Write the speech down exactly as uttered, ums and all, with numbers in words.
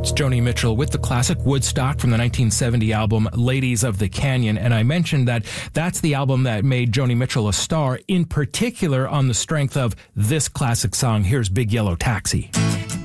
It's Joni Mitchell with the classic Woodstock from the nineteen seventy album Ladies of the Canyon. And I mentioned that that's the album that made Joni Mitchell a star, in particular on the strength of this classic song. Here's Big Yellow Taxi.